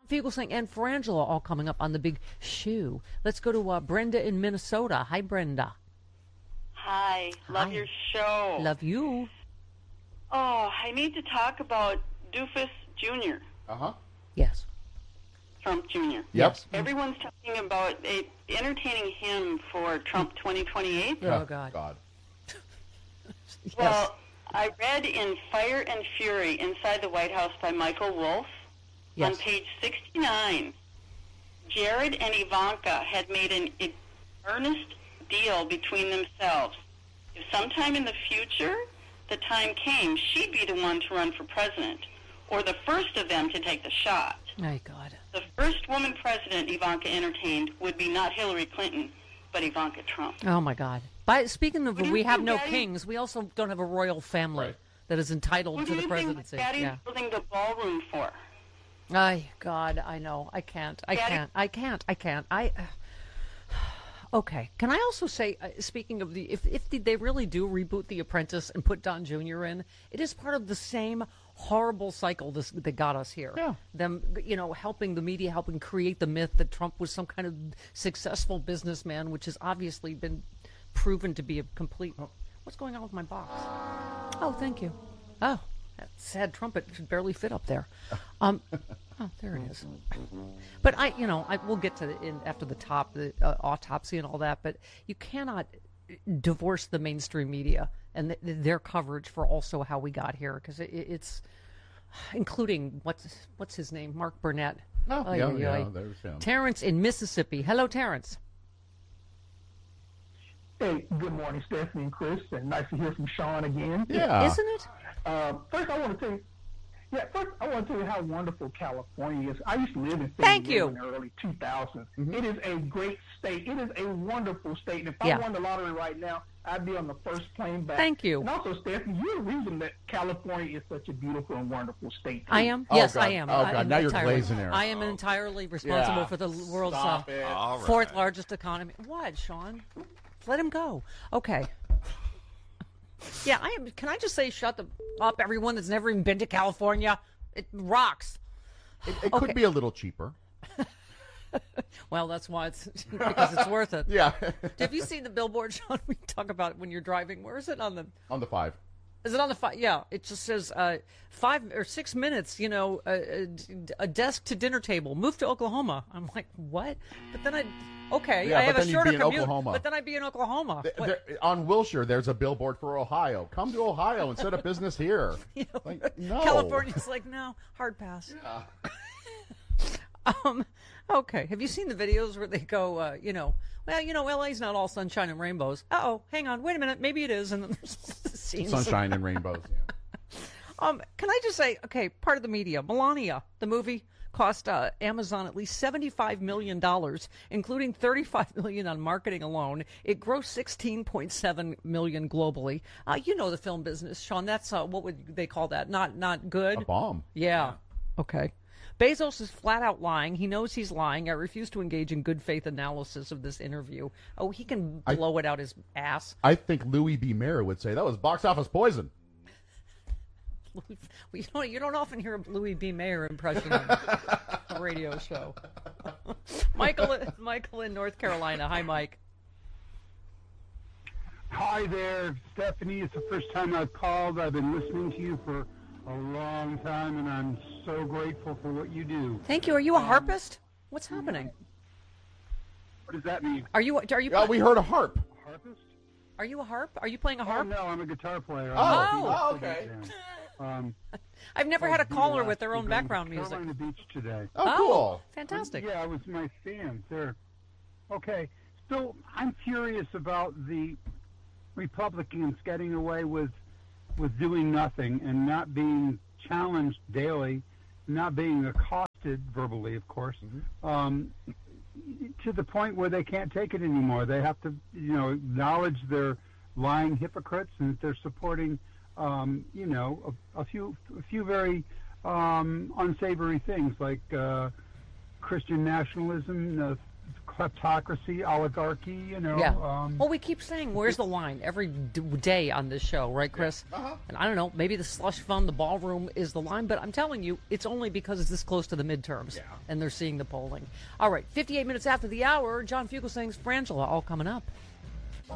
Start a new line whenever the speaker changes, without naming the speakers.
Fugelsang and Frangela all coming up on the big shoe. Let's go to Brenda in Minnesota. Hi, Brenda.
Hi. Love your show.
Love you.
Oh, I need to talk about Doofus Jr.
Yes.
Trump Jr.
Yep.
Everyone's talking about entertaining him for Trump 2028.
Oh, God. Yes.
Well, I read in Fire and Fury Inside the White House by Michael Wolff on page 69, Jared and Ivanka had made an earnest deal between themselves. If sometime in the future the time came, she'd be the one to run for president, or the first of them to take the shot.
My God.
The first woman president Ivanka entertained would be not Hillary Clinton, but Ivanka Trump.
Oh, my God. Speaking of, we have no kings. We also don't have a royal family that is entitled to the presidency.
What do you think Daddy's building the ballroom for?
God, I know. I can't. Okay. Can I also say, speaking of if they really do reboot The Apprentice and put Don Jr. in, it is part of the same horrible cycle that got us here.
Yeah.
Them, helping the media, helping create the myth that Trump was some kind of successful businessman, which has obviously been proven to be a complete... What's going on with my box? Oh, thank you. Oh, that sad trumpet should barely fit up there. Oh, there it is. But we'll get to after the autopsy and all that. But you cannot divorce the mainstream media and their coverage for also how we got here, because it's including what's his name, Mark Burnett.
Oh, yeah, there's him.
Terrence in Mississippi. Hello, Terrence.
Hey, good morning, Stephanie and Chris, and nice to hear from Sean again.
Yeah,
isn't it?
First, I want to tell you how wonderful California is. I used to live in
Thank
in
you.
the early 2000s. Mm-hmm. It is a great state. It is a wonderful state. And if
Yeah.
I won the lottery right now, I'd be on the first plane back.
Thank you.
And also, Stephanie, you're the reason that California is such a beautiful and wonderful state.
I am.
Oh,
Yes,
God.
I am.
Oh, God. Now you're glazing there.
I am entirely responsible for the world's fourth largest economy. What, Sean? Let him go. Okay. Yeah, I am. Can I just say, shut up, everyone that's never even been to California? It rocks.
It could be a little cheaper.
Well, that's why because it's worth it.
Yeah.
Have you seen the billboard, Sean? We talk about when you're driving. Where is it on the
5?
Is it on the 5? Yeah, it just says 5 or 6 minutes. A desk to dinner table. Move to Oklahoma. I'm like, what? But then I have a shorter commute. But then I'd be in Oklahoma.
On Wilshire, there's a billboard for Ohio. Come to Ohio and set up business here. No.
California's like, no, hard pass. Yeah. Okay. Have you seen the videos where they go, LA's not all sunshine and rainbows. Hang on, wait a minute, maybe it is. And then there's scenes
sunshine and rainbows. Yeah.
Can I just say, okay, part of the media, Melania, the movie cost Amazon at least $75 million, including $35 million on marketing alone. It grossed $16.7 million globally. The film business, Sean. That's what would they call that? Not good.
A bomb.
Yeah. Okay. Bezos is flat out lying. He knows he's lying. I refuse to engage in good faith analysis of this interview. Oh, he can blow it out his ass.
I think Louis B. Mayer would say that was box office poison.
You don't often hear a Louis B. Mayer impression on a radio show. Michael in North Carolina. Hi, Mike.
Hi there, Stephanie. It's the first time I've called. I've been listening to you for a long time, and I'm so grateful for what you do.
Thank you. Are you a harpist? What's happening?
What does that mean?
Are you?
We heard a harp.
Harpist?
Are you a harp? Are you playing a harp?
Oh, no, I'm a guitar player.
Okay.
I've never had a caller with their own background music.
Carolina Beach today.
Oh, cool.
Fantastic.
Yeah, it was my fans. Okay. So I'm curious about the Republicans getting away with doing nothing and not being challenged daily, not being accosted verbally, of course, to the point where they can't take it anymore. They have to, acknowledge they're lying hypocrites and that they're supporting, a few very unsavory things like Christian nationalism, kleptocracy, oligarchy,
Yeah. Well, we keep saying, where's the line every day on this show, right, Chris?
Yeah. Uh-huh.
And I don't know, maybe the slush fund, the ballroom is the line, but I'm telling you, it's only because it's this close to the midterms, and they're seeing the polling. All right, 58 minutes after the hour, John Fugelsang's Frangela, all coming up.